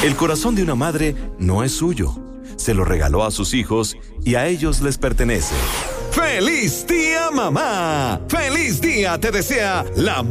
El corazón de una madre no es suyo. Se lo regaló a sus hijos y a ellos les pertenece. ¡Feliz día, mamá! ¡Feliz día te desea la